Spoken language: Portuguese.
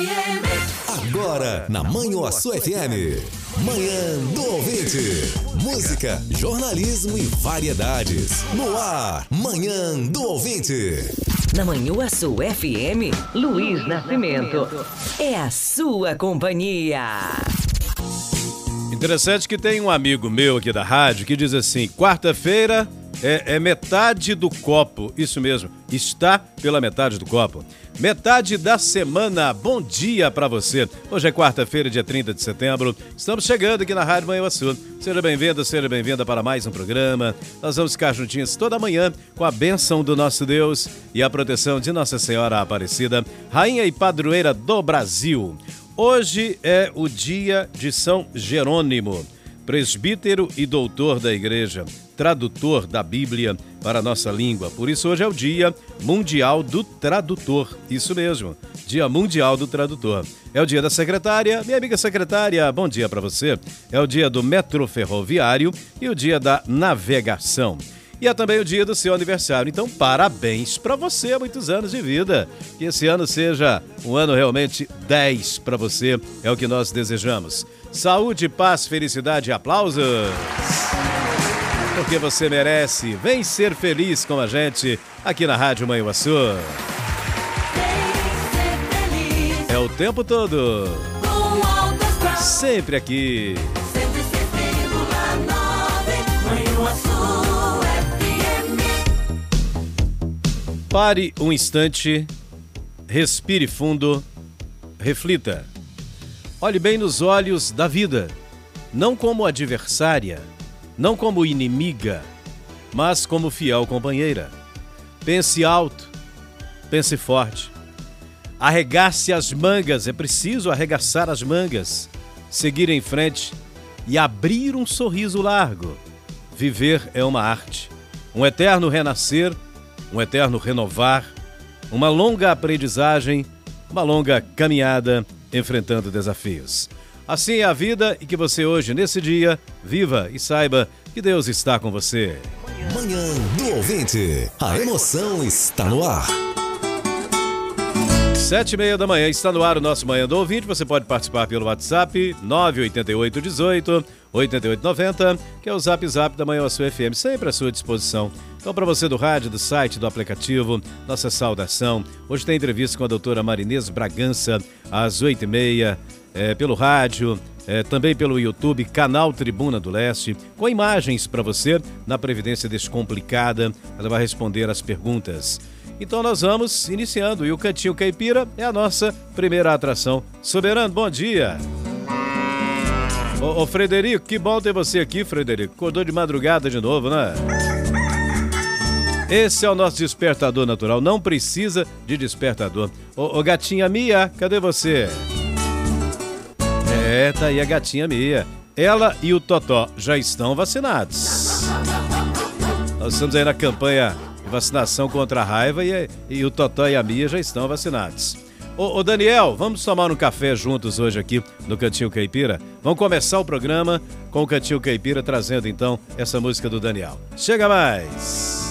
Agora, na Manhuaçu FM. Manhã do Ouvinte. Música, jornalismo e variedades. No ar, Manhã do Ouvinte. Na Manhuaçu FM, Luiz Nascimento. É a sua companhia. Interessante que tem um amigo meu aqui da rádio que diz assim: quarta-feira é metade do copo. Isso mesmo, está pela metade do copo. Metade da semana, bom dia pra você. Hoje é quarta-feira, dia 30 de setembro. Estamos chegando aqui na Rádio Manhuaçu. Seja bem-vindo, seja bem-vinda para mais um programa. Nós vamos ficar juntinhos toda manhã com a bênção do nosso Deus e a proteção de Nossa Senhora Aparecida, Rainha e Padroeira do Brasil. Hoje é o dia de São Jerônimo, presbítero e doutor da igreja, tradutor da Bíblia para a nossa língua. Por isso hoje é o Dia Mundial do Tradutor. Isso mesmo, Dia Mundial do Tradutor. É o dia da secretária. Minha amiga secretária, bom dia para você. É o dia do metro ferroviário e o dia da navegação. E é também o dia do seu aniversário. Então, parabéns para você, muitos anos de vida. Que esse ano seja um ano realmente 10 para você, é o que nós desejamos. Saúde, paz, felicidade e aplausos. Porque você merece. Vem ser feliz com a gente aqui na Rádio Manhuaçu. É o tempo todo. Sempre aqui. Pare um instante, respire fundo, reflita. Olhe bem nos olhos da vida, não como adversária, não como inimiga, mas como fiel companheira. Pense alto, pense forte. Arregace as mangas, é preciso arregaçar as mangas, seguir em frente e abrir um sorriso largo. Viver é uma arte, um eterno renascer, um eterno renovar, uma longa aprendizagem, uma longa caminhada enfrentando desafios. Assim é a vida e que você hoje, nesse dia, viva e saiba que Deus está com você. Manhã do Ouvinte. A emoção está no ar. 7h30 da manhã, está no ar o nosso Manhã do Ouvinte. Você pode participar pelo WhatsApp 98818-8890, que é o Zap da Manhuaçu FM, sempre à sua disposição. Então, para você do rádio, do site, do aplicativo, nossa saudação. Hoje tem entrevista com a doutora Marinês Bragança, às 8h30, pelo rádio, também pelo YouTube, canal Tribuna do Leste, com imagens para você na Previdência Descomplicada. Ela vai responder as perguntas. Então nós vamos iniciando, e o Cantinho Caipira é a nossa primeira atração. Soberano, bom dia! Ô Frederico, que bom ter você aqui, Frederico. Acordou de madrugada de novo, né? Esse é o nosso despertador natural, não precisa de despertador. Ô gatinha Mia, cadê você? Tá aí a gatinha Mia. Ela e o Totó já estão vacinados. Nós estamos aí na campanha vacinação contra a raiva e o Totó e a Mia já estão vacinados. Ô Daniel, vamos tomar um café juntos hoje aqui no Cantinho Caipira? Vamos começar o programa com o Cantinho Caipira trazendo então essa música do Daniel. Chega mais!